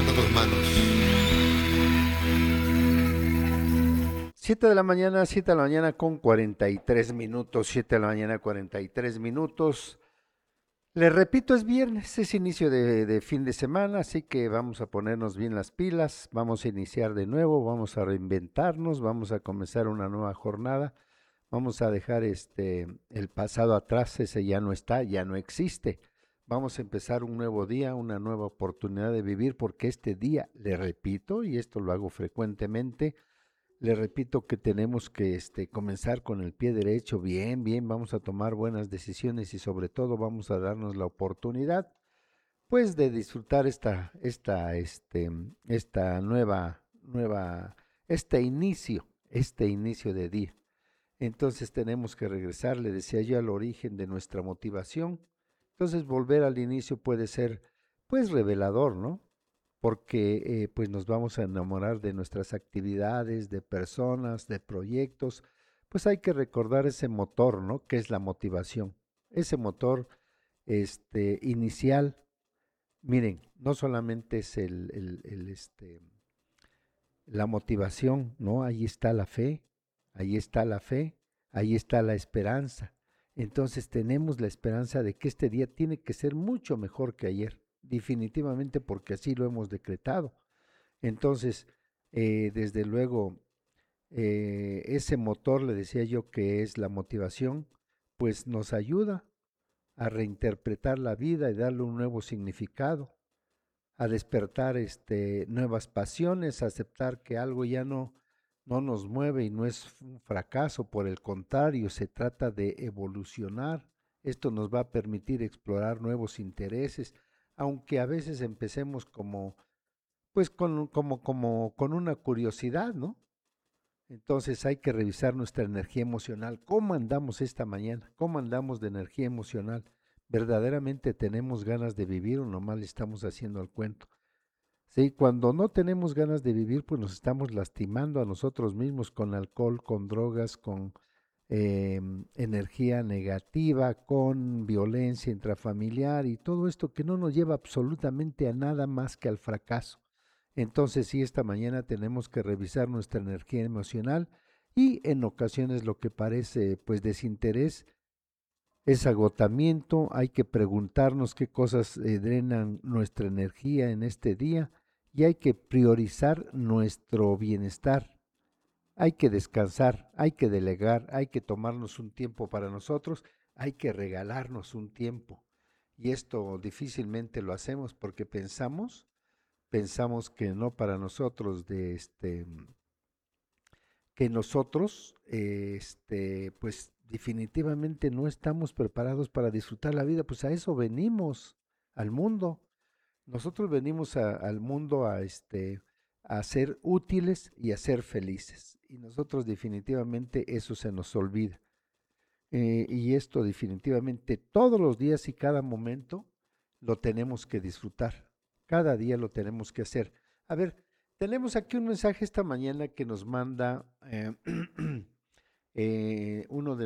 levanta tus manos. 7 de la mañana con 43 minutos, 7 de la mañana 43 minutos. Les repito, es viernes, es inicio de fin de semana, así que vamos a ponernos bien las pilas, vamos a iniciar de nuevo, vamos a reinventarnos, vamos a comenzar una nueva jornada, vamos a dejar el pasado atrás, ese ya no está, ya no existe. Vamos a empezar un nuevo día, una nueva oportunidad de vivir, porque este día, le repito, y esto lo hago frecuentemente, le repito que tenemos que comenzar con el pie derecho, bien, bien, vamos a tomar buenas decisiones y sobre todo vamos a darnos la oportunidad, pues, de disfrutar esta este inicio de día. Entonces tenemos que regresar, le decía yo, al origen de nuestra motivación. Entonces volver al inicio puede ser, pues, revelador, ¿no? Porque pues nos vamos a enamorar de nuestras actividades, de personas, de proyectos. Pues hay que recordar ese motor, ¿no? Que es la motivación. Ese motor inicial. Miren, no solamente es la motivación, ¿no? Ahí está la fe, ahí está la fe, ahí está la esperanza. Entonces tenemos la esperanza de que este día tiene que ser mucho mejor que ayer, definitivamente, porque así lo hemos decretado. Entonces, desde luego, ese motor, le decía yo, que es la motivación, pues nos ayuda a reinterpretar la vida y darle un nuevo significado, a despertar nuevas pasiones, a aceptar que algo ya no nos mueve y no es un fracaso, por el contrario, se trata de evolucionar. Esto nos va a permitir explorar nuevos intereses, aunque a veces empecemos como, pues, con una curiosidad, ¿no? Entonces hay que revisar nuestra energía emocional. ¿Cómo andamos esta mañana? ¿Cómo andamos de energía emocional? ¿Verdaderamente tenemos ganas de vivir o nomás le estamos haciendo el cuento? Sí, cuando no tenemos ganas de vivir, pues nos estamos lastimando a nosotros mismos con alcohol, con drogas, con energía negativa, con violencia intrafamiliar y todo esto que no nos lleva absolutamente a nada más que al fracaso. Entonces, sí, esta mañana tenemos que revisar nuestra energía emocional y en ocasiones lo que parece pues desinterés es agotamiento. Hay que preguntarnos qué cosas drenan nuestra energía en este día y hay que priorizar nuestro bienestar. Hay que descansar, hay que delegar, hay que tomarnos un tiempo para nosotros, hay que regalarnos un tiempo. Y esto difícilmente lo hacemos porque pensamos que no para nosotros, que nosotros, pues definitivamente no estamos preparados para disfrutar la vida, pues a eso venimos al mundo. Nosotros venimos al mundo a ser útiles y a ser felices. Y nosotros definitivamente eso se nos olvida. Y esto definitivamente todos los días y cada momento lo tenemos que disfrutar. Cada día lo tenemos que hacer. A ver, tenemos aquí un mensaje esta mañana que nos manda uno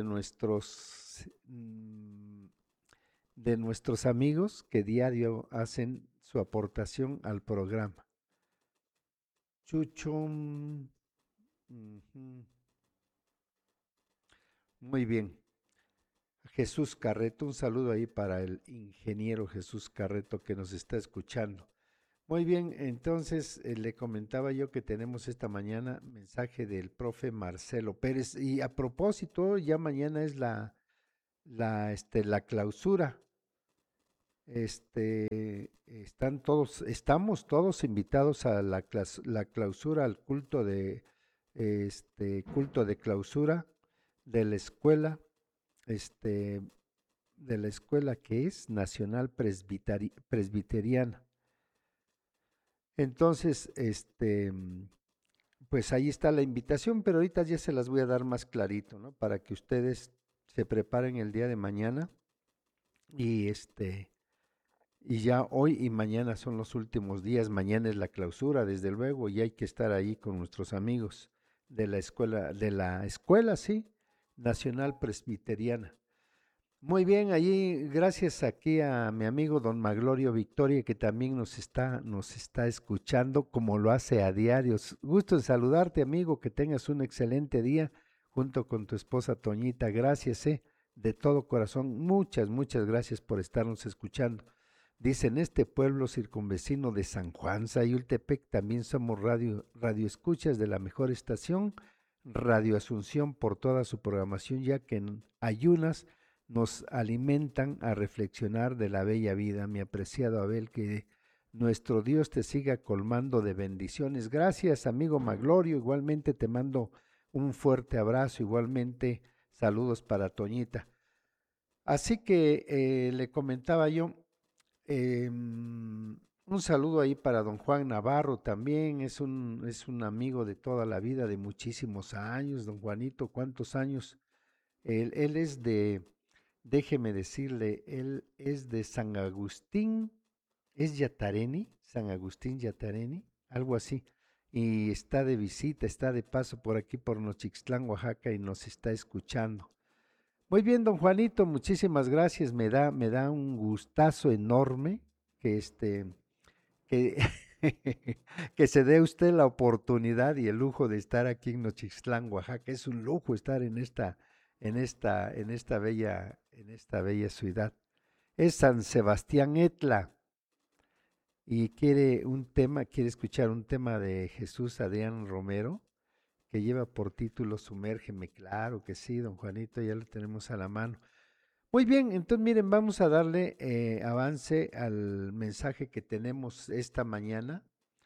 de nuestros amigos que diario hacen su aportación al programa. Chucho. Ujú. Muy bien. Jesús Carreto, un saludo ahí para el ingeniero Jesús Carreto que nos está escuchando. Muy bien, entonces le comentaba yo que tenemos esta mañana mensaje del profe Marcelo Pérez y a propósito, ya mañana es la clausura. Estamos todos invitados a la clausura, al culto de clausura de la escuela, este, de la escuela que es Nacional Presbiteriana. Entonces, pues ahí está la invitación, pero ahorita ya se las voy a dar más clarito, ¿no? Para que ustedes se preparen el día de mañana y y ya hoy y mañana son los últimos días, mañana es la clausura, desde luego, y hay que estar ahí con nuestros amigos de la escuela, sí, Nacional Presbiteriana. Muy bien, allí gracias aquí a mi amigo don Maglorio Victoria que también nos está escuchando como lo hace a diario. Gusto en saludarte, amigo, que tengas un excelente día junto con tu esposa Toñita. Gracias, de todo corazón. Muchas, muchas gracias por estarnos escuchando. Dice, en este pueblo circunvecino de San Juan, Sayultepec, también somos radio escuchas de la mejor estación, Radio Asunción, por toda su programación, ya que en ayunas nos alimentan a reflexionar de la bella vida. Mi apreciado Abel, que nuestro Dios te siga colmando de bendiciones. Gracias, amigo Maglorio. Igualmente te mando un fuerte abrazo. Igualmente, saludos para Toñita. Así que le comentaba yo, un saludo ahí para don Juan Navarro también. Es un amigo de toda la vida, de muchísimos años. Don Juanito, ¿cuántos años? Él es de, déjeme decirle, él es de San Agustín, es Yatareni, San Agustín Yatareni, algo así. Y está de visita, está de paso por aquí por Nochixtlán, Oaxaca, y nos está escuchando. Muy bien, don Juanito, muchísimas gracias. Me da un gustazo enorme que que, que se dé usted la oportunidad y el lujo de estar aquí en Nochixtlán, Oaxaca. Es un lujo estar en esta bella ciudad. Es San Sebastián Etla y quiere escuchar un tema de Jesús Adrián Romero que lleva por título Sumérgeme. Claro que sí, don Juanito, ya lo tenemos a la mano. Muy bien, entonces miren, vamos a darle avance al mensaje que tenemos esta mañana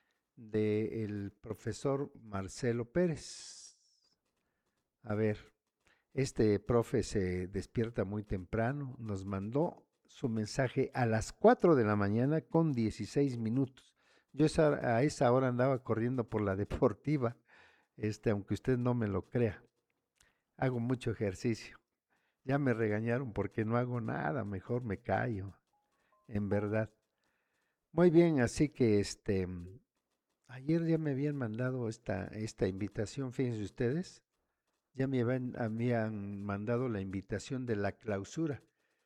del profesor Marcelo Pérez. A ver, este profe se despierta muy temprano, nos mandó su mensaje a las 4 de la mañana con 16 minutos. Yo a esa hora andaba corriendo por la deportiva, aunque usted no me lo crea. Hago mucho ejercicio. Ya me regañaron porque no hago nada, mejor me callo, en verdad. Muy bien, así que ayer ya me habían mandado esta invitación, fíjense ustedes, ya me habían mandado la invitación de la clausura,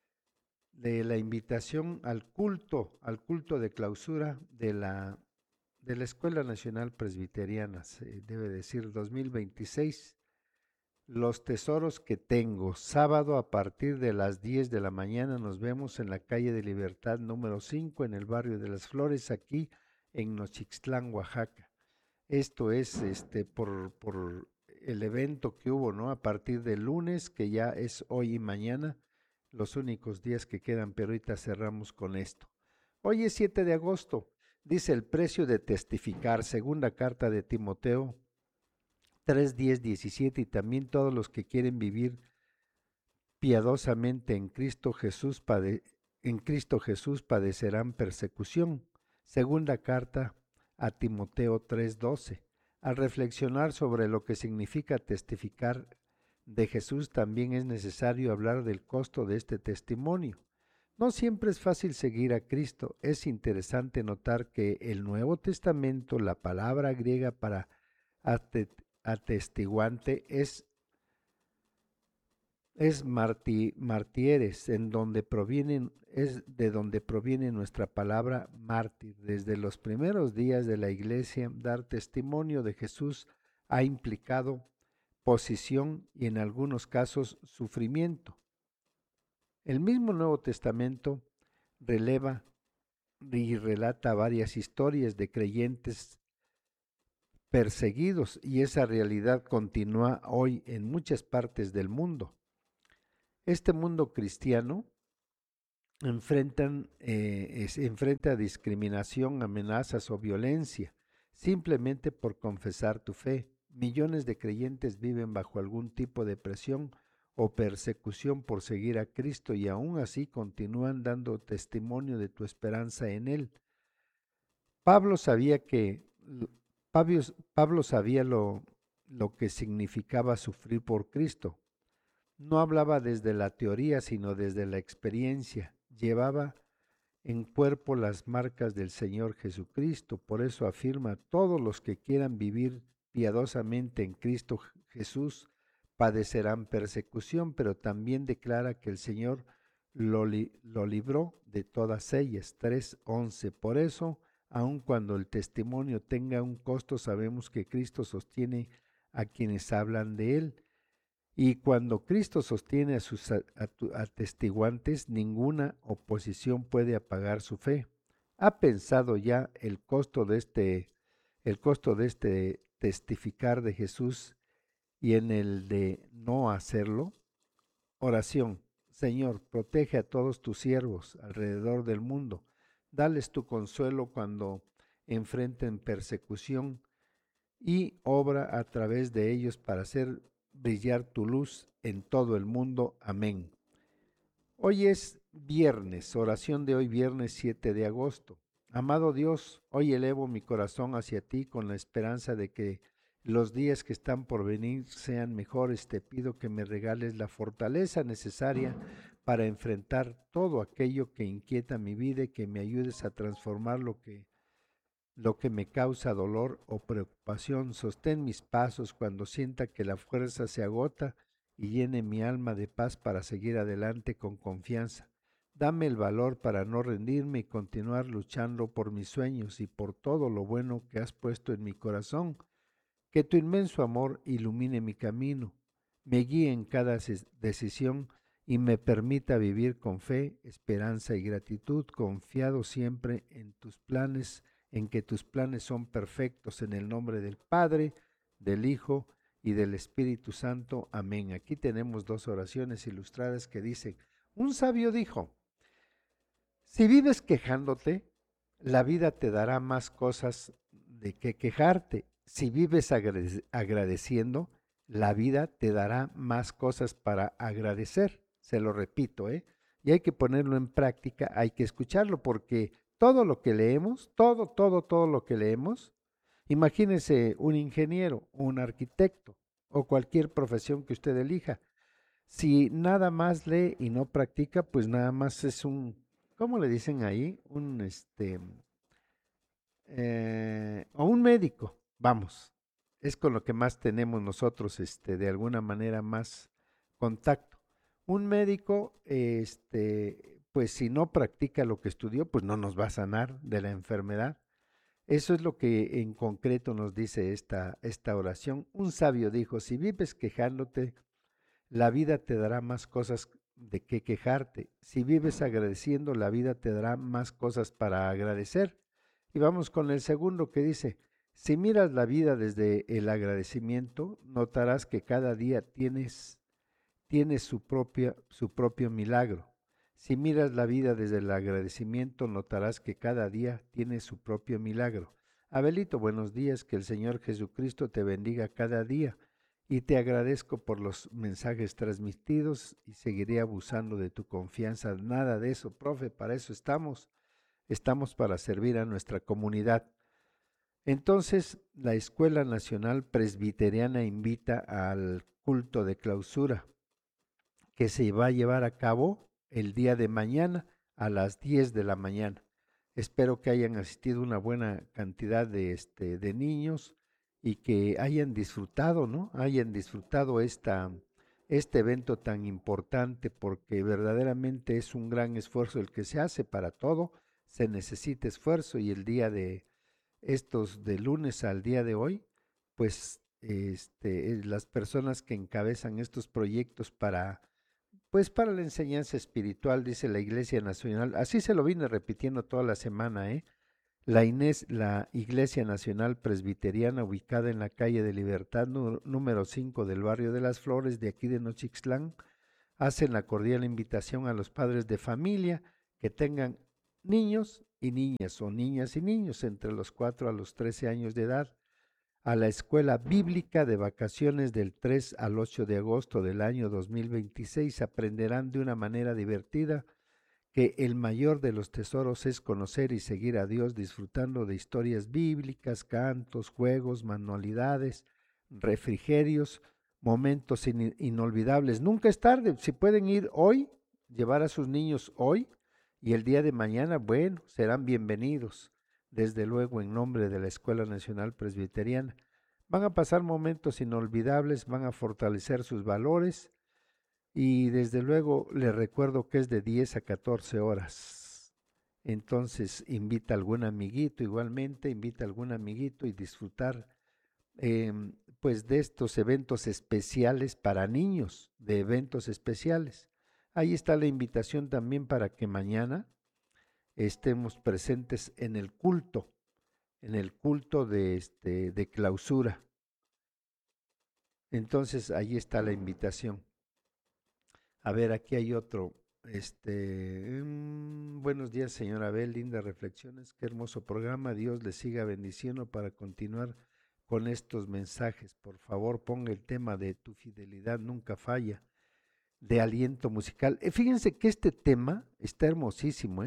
de la invitación al culto de clausura de la Escuela Nacional Presbiteriana, se debe decir 2026. Los tesoros que tengo. Sábado a partir de las 10 de la mañana nos vemos en la calle de Libertad número 5 en el barrio de Las Flores, aquí en Nochixtlán, Oaxaca. Esto es por el evento que hubo, ¿no? A partir del lunes, que ya es hoy y mañana, los únicos días que quedan, pero ahorita cerramos con esto. Hoy es 7 de agosto, dice el precio de testificar, segunda carta de Timoteo 3:10-17, y también todos los que quieren vivir piadosamente en Cristo Jesús padecerán persecución. Segunda carta a Timoteo 3:12. Al reflexionar sobre lo que significa testificar de Jesús, también es necesario hablar del costo de este testimonio. No siempre es fácil seguir a Cristo. Es interesante notar que el Nuevo Testamento, la palabra griega para atestiguante es martieres, es de donde proviene nuestra palabra mártir. Desde los primeros días de la iglesia, dar testimonio de Jesús ha implicado posición y en algunos casos sufrimiento. El mismo Nuevo Testamento releva y relata varias historias de creyentes perseguidos, y esa realidad continúa hoy en muchas partes del mundo. Este mundo cristiano enfrenta discriminación, amenazas o violencia simplemente por confesar tu fe. Millones de creyentes viven bajo algún tipo de presión o persecución por seguir a Cristo, y aún así continúan dando testimonio de tu esperanza en Él. Pablo sabía que Pablo sabía lo que significaba sufrir por Cristo. No hablaba desde la teoría, sino desde la experiencia. Llevaba en cuerpo las marcas del Señor Jesucristo. Por eso afirma: todos los que quieran vivir piadosamente en Cristo Jesús padecerán persecución, pero también declara que el Señor lo libró de todas ellas. 3:11. Por eso, aun cuando el testimonio tenga un costo, sabemos que Cristo sostiene a quienes hablan de él. Y cuando Cristo sostiene a sus atestiguantes, ninguna oposición puede apagar su fe. ¿Ha pensado ya el costo de este testificar de Jesús y en el de no hacerlo? Oración. Señor, protege a todos tus siervos alrededor del mundo. Dales tu consuelo cuando enfrenten persecución y obra a través de ellos para hacer brillar tu luz en todo el mundo. Amén. Hoy es viernes, oración de hoy viernes 7 de agosto. Amado Dios, hoy elevo mi corazón hacia ti con la esperanza de que los días que están por venir sean mejores. Te pido que me regales la fortaleza necesaria para enfrentar todo aquello que inquieta mi vida y que me ayudes a transformar lo que me causa dolor o preocupación. Sostén mis pasos cuando sienta que la fuerza se agota y llene mi alma de paz para seguir adelante con confianza. Dame el valor para no rendirme y continuar luchando por mis sueños y por todo lo bueno que has puesto en mi corazón. Que tu inmenso amor ilumine mi camino, me guíe en cada decisión y me permita vivir con fe, esperanza y gratitud, confiado siempre en tus planes, en que tus planes son perfectos, en el nombre del Padre, del Hijo y del Espíritu Santo. Amén. Aquí tenemos dos oraciones ilustradas que dicen, un sabio dijo, si vives quejándote, la vida te dará más cosas de que quejarte. Si vives agradeciendo, la vida te dará más cosas para agradecer. Se lo repito, ¿eh? Y hay que ponerlo en práctica, hay que escucharlo, porque todo lo que leemos, todo lo que leemos, imagínese un ingeniero, un arquitecto o cualquier profesión que usted elija. Si nada más lee y no practica, pues nada más es un, ¿cómo le dicen ahí? O un médico, vamos, es con lo que más tenemos nosotros, de alguna manera más contacto. Un médico, pues si no practica lo que estudió, pues no nos va a sanar de la enfermedad. Eso es lo que en concreto nos dice esta oración. Un sabio dijo, si vives quejándote, la vida te dará más cosas de qué quejarte. Si vives agradeciendo, la vida te dará más cosas para agradecer. Y vamos con el segundo que dice, si miras la vida desde el agradecimiento, notarás que cada día tienes su propio milagro. Si miras la vida desde el agradecimiento, notarás que cada día tiene su propio milagro. Abelito, buenos días, que el Señor Jesucristo te bendiga cada día y te agradezco por los mensajes transmitidos y seguiré abusando de tu confianza. Nada de eso, profe, para eso estamos para servir a nuestra comunidad. Entonces, la Escuela Nacional Presbiteriana invita al culto de clausura que se va a llevar a cabo el día de mañana a las 10 de la mañana. Espero que hayan asistido una buena cantidad de niños y que hayan disfrutado, ¿no? Hayan disfrutado este evento tan importante porque verdaderamente es un gran esfuerzo el que se hace para todo. Se necesita esfuerzo y el día de estos de lunes al día de hoy, pues las personas que encabezan estos proyectos pues para la enseñanza espiritual, dice la Iglesia Nacional, así se lo vine repitiendo toda la semana, ¿eh? La Iglesia Nacional Presbiteriana, ubicada en la calle de Libertad, número 5 del barrio de Las Flores, de aquí de Nochixtlán, hacen la cordial invitación a los padres de familia que tengan niños y niñas, o niñas y niños entre los 4 a los 13 años de edad, a la escuela bíblica de vacaciones del 3 al 8 de agosto del año 2026. Aprenderán de una manera divertida que el mayor de los tesoros es conocer y seguir a Dios disfrutando de historias bíblicas, cantos, juegos, manualidades, refrigerios, momentos inolvidables. Nunca es tarde, si pueden ir hoy, llevar a sus niños hoy y el día de mañana, bueno, serán bienvenidos, desde luego en nombre de la Escuela Nacional Presbiteriana. Van a pasar momentos inolvidables, van a fortalecer sus valores Y desde luego le recuerdo que es de 10 a 14 horas. Entonces invita a algún amiguito igualmente, invita a algún amiguito y disfrutar pues de estos eventos especiales para niños, de eventos especiales. Ahí está la invitación también para que mañana estemos presentes en el culto de clausura. Entonces ahí está la invitación. A ver, aquí hay otro. Buenos días, señora Abel, lindas reflexiones, qué hermoso programa, Dios le siga bendiciendo para continuar con estos mensajes. Por favor, ponga el tema de tu fidelidad nunca falla, de Aliento Musical. Fíjense que este tema está hermosísimo,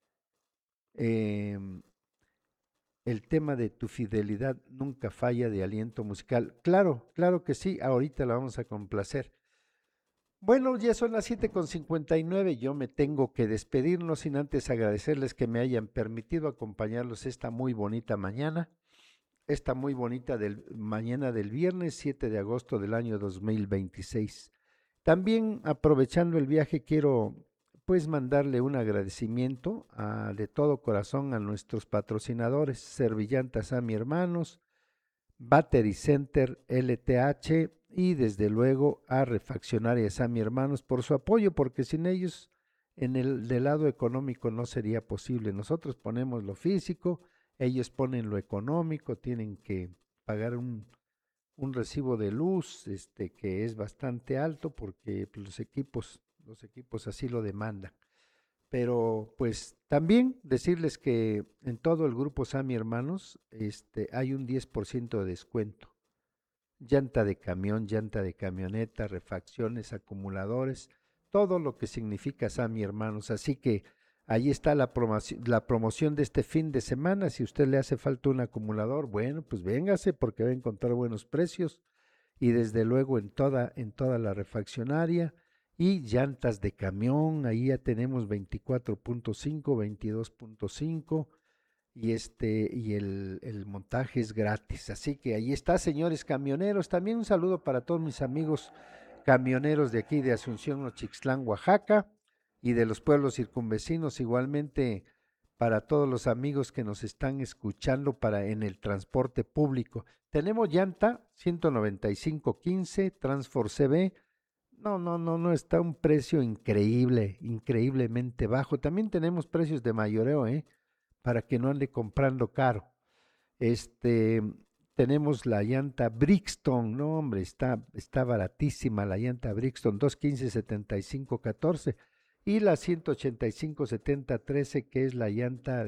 el tema de tu fidelidad nunca falla de Aliento Musical. Claro, claro que sí, ahorita la vamos a complacer. Bueno, ya son las 7:59, yo me tengo que despedir, no sin antes agradecerles que me hayan permitido acompañarlos esta muy bonita mañana, esta muy bonita mañana del viernes 7 de agosto del año 2026. También aprovechando el viaje quiero pues mandarle un agradecimiento de todo corazón a nuestros patrocinadores, Servillantas a mi hermanos, Battery Center LTH y desde luego a Refaccionarias a mi hermanos por su apoyo, porque sin ellos del lado económico no sería posible. Nosotros ponemos lo físico, ellos ponen lo económico, tienen que pagar un recibo de luz que es bastante alto porque los equipos así lo demandan. Pero pues también decirles que en todo el grupo Sami Hermanos hay un 10% de descuento. Llanta de camión, llanta de camioneta, refacciones, acumuladores, todo lo que significa Sami Hermanos. Así que ahí está la promoción de este fin de semana. Si a usted le hace falta un acumulador, bueno, pues véngase porque va a encontrar buenos precios. Y desde luego en toda la refaccionaria. Y llantas de camión, ahí ya tenemos 24.5, 22.5 y el montaje es gratis. Así que ahí está, señores camioneros. También un saludo para todos mis amigos camioneros de aquí de Asunción, Nochixtlán, Oaxaca y de los pueblos circunvecinos, igualmente para todos los amigos que nos están escuchando en el transporte público. Tenemos llanta 195.15, Transfor CB. No, está un precio increíble, increíblemente bajo. También tenemos precios de mayoreo, para que no ande comprando caro. Tenemos la llanta Brixton, no hombre, está baratísima la llanta Brixton, 215-75-14 y la 185-70-13 que es la llanta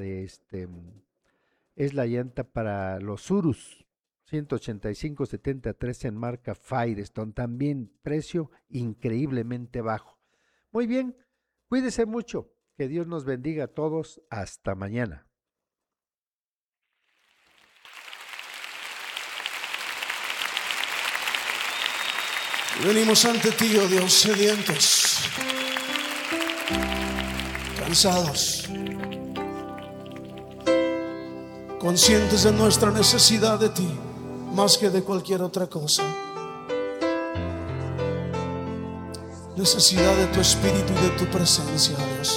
es la llanta para los Urus. 185-70-13 en marca Firestone, también precio increíblemente bajo. Muy bien, cuídese mucho, que Dios nos bendiga a todos, hasta mañana. Venimos ante ti, oh Dios, sedientos, cansados, conscientes de nuestra necesidad de ti más que de cualquier otra cosa. Necesidad de tu espíritu y de tu presencia, Dios.